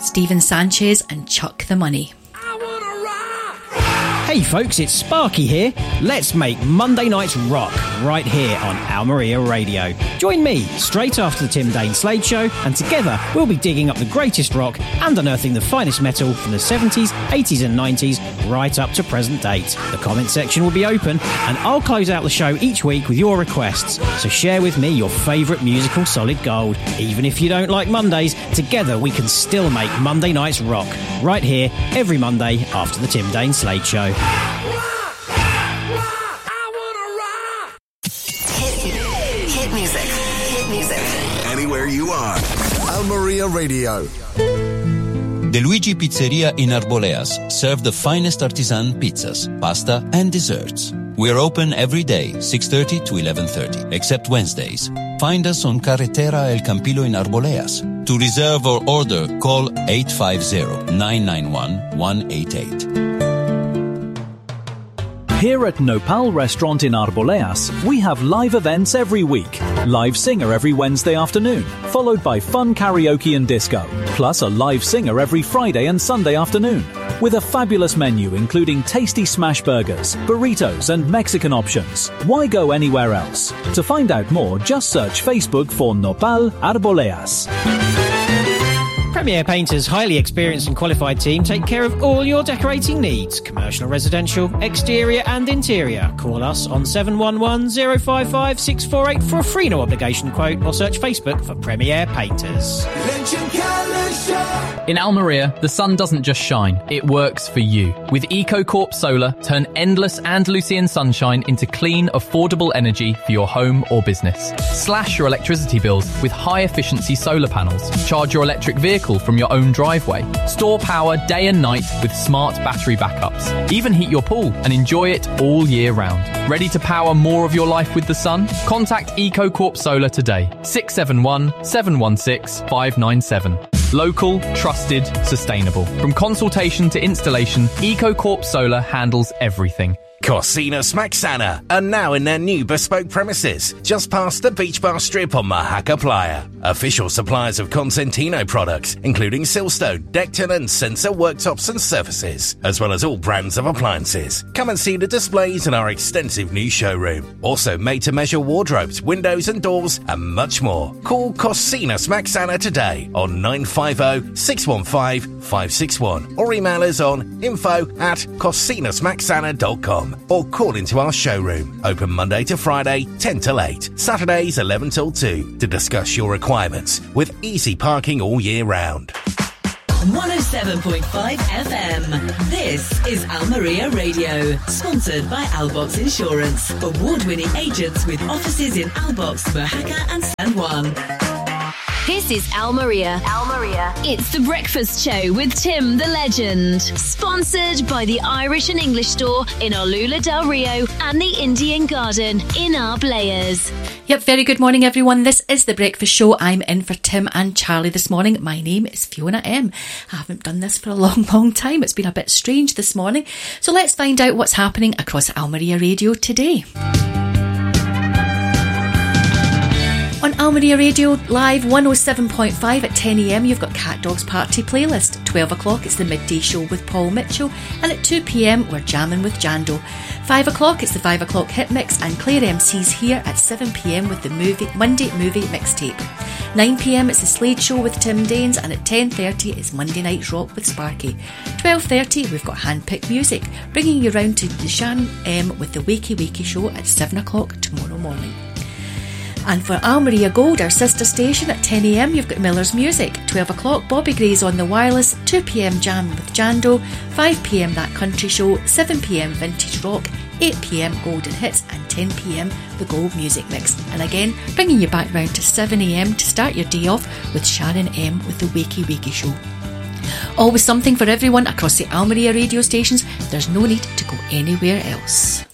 Steven Sanchez and Chuck the Money. Hey folks, it's Sparky here. Let's make Monday nights rock right here on Almeria Radio. Join me straight after the Tim Dane Slade Show, and together we'll be digging up the greatest rock and unearthing the finest metal from the 70s, 80s and 90s right up to present date. The comment section will be open, and I'll close out the show each week with your requests. So share with me your favourite musical solid gold. Even if you don't like Mondays, together we can still make Monday nights rock right here every Monday after the Tim Dane Slade Show. Hit music. Anywhere you are. Almeria Radio. De Luigi Pizzeria in Arboleas serve the finest artisan pizzas, pasta and desserts. We're open every day, 6:30 to 11:30, except Wednesdays. Find us on Carretera El Campillo in Arboleas. To reserve or order, call 850-991-188. Here at Nopal Restaurant in Arboleas, we have live events every week. Live singer every Wednesday afternoon, followed by fun karaoke and disco, plus a live singer every Friday and Sunday afternoon. With a fabulous menu including tasty smash burgers, burritos and Mexican options. Why go anywhere else? To find out more, just search Facebook for Nopal Arboleas. Premier Painters' highly experienced and qualified team take care of all your decorating needs. Commercial, residential, exterior and interior. Call us on 711-055-648 for a free no obligation quote, or search Facebook for Premier Painters. In Almeria, the sun doesn't just shine, it works for you. With EcoCorp Solar, turn endless Andalusian sunshine into clean, affordable energy for your home or business. Slash your electricity bills with high-efficiency solar panels. Charge your electric vehicle from your own driveway. Store power day and night with smart battery backups. Even heat your pool and enjoy it all year round. Ready to power more of your life with the sun? Contact EcoCorp Solar today. 671-716-597. Local, trusted, sustainable. From consultation to installation, EcoCorp Solar handles everything. Cocina Smaxana are now in their new bespoke premises, just past the Beach Bar Strip on Mahaca Playa. Official suppliers of Consentino products, including Silstone, Decton and Sensor worktops and surfaces, as well as all brands of appliances. Come and see the displays in our extensive new showroom. Also made-to-measure wardrobes, windows and doors, and much more. Call Cocina Smaxana today on 950-615-561 or email us on info@cocinasmaxana.com. Or call into our showroom. Open Monday to Friday, 10 till 8. Saturdays, 11 till 2. To discuss your requirements with easy parking all year round. 107.5 FM. This is Almeria Radio. Sponsored by Albox Insurance. Award-winning agents with offices in Albox, Mojaca and San Juan. This is Almeria. It's the breakfast show with Tim the Legend. Sponsored by the Irish and English store in Olula del Rio and the Indian Garden in Arboleas. Yep, very good morning everyone. This is the breakfast show. I'm in for Tim and Charlie this morning. My name is Fiona M. I haven't done this for a long time. It's been a bit strange this morning. So let's find out what's happening across Almeria Radio today. On Almeria Radio Live 107.5 at 10 a.m, you've got Cat Dog's Party Playlist. 12 o'clock, it's the Midday Show with Paul Mitchell. And at 2 p.m, we're jamming with Jando. 5 o'clock, it's the 5 o'clock Hit Mix. And Claire MC's here at 7 p.m. with the Monday Movie Mixtape. 9 p.m, it's the Slade Show with Tim Danes. And at 10:30, it's Monday Night Rock with Sparky. 12:30, we've got Handpicked Music, bringing you round to the Shan M with the Wakey Show at 7 o'clock tomorrow morning. And for Almeria Gold, our sister station, at 10 a.m, you've got Miller's Music. 12 o'clock, Bobby Gray's on the wireless. 2 p.m, Jam with Jando. 5 p.m, That Country Show. 7 p.m, Vintage Rock. 8 p.m, Golden Hits. And 10 p.m, the Gold Music Mix. And again, bringing you back round to 7 a.m. to start your day off with Sharon M with the Wakey Show. Always something for everyone across the Almeria radio stations. There's no need to go anywhere else.